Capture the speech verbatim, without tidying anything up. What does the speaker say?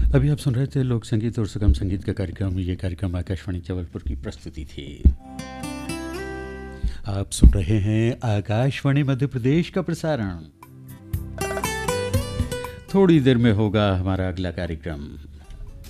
अभी आप सुन रहे थे लोक संगीत और सुगम संगीत का कार्यक्रम। ये कार्यक्रम आकाशवाणी जबलपुर की प्रस्तुति थी। आप सुन रहे हैं आकाशवाणी मध्य प्रदेश का प्रसारण। थोड़ी देर में होगा हमारा अगला कार्यक्रम।